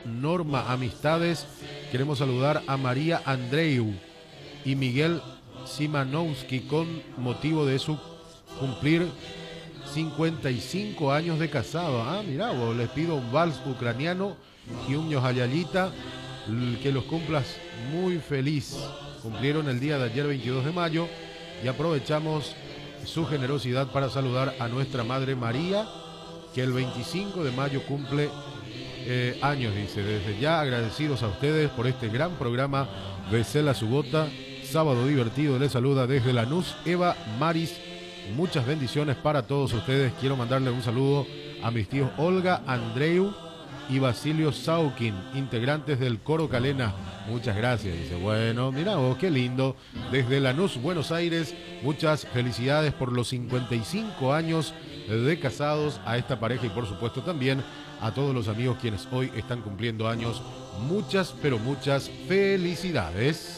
Norma Amistades. Queremos saludar a María Andreu y Miguel Simanowski con motivo de su cumplir 55 años de casado. Ah, mirá vos, les pido un vals ucraniano y un ñojayalita, que los cumplas muy feliz. Cumplieron el día de ayer, 22 de mayo, y aprovechamos su generosidad para saludar a nuestra madre María, que el 25 de mayo cumple años, dice. Desde ya agradecidos a ustedes por este gran programa Becela Subota, sábado divertido. Les saluda desde Lanús Eva Maris. Muchas bendiciones para todos ustedes. Quiero mandarle un saludo a mis tíos Olga Andreu y Basilio Saukin, integrantes del Coro Calena. Muchas gracias, dice. Bueno, mira vos, qué lindo. Desde Lanús, Buenos Aires, muchas felicidades por los 55 años de casados a esta pareja y por supuesto también a todos los amigos quienes hoy están cumpliendo años. Muchas, pero muchas felicidades.